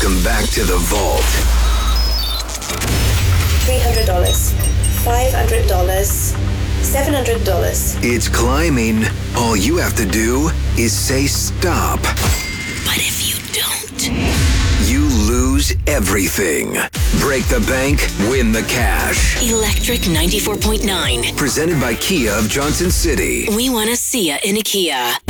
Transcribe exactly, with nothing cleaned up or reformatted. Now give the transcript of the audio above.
Welcome back to the vault. three hundred dollars, five hundred dollars, seven hundred dollars. It's climbing. All you have to do is say stop. But if you don't, you lose everything. Break the bank, win the cash. Electric ninety-four point nine. Presented by Kia of Johnson City. We want to see ya in a Kia.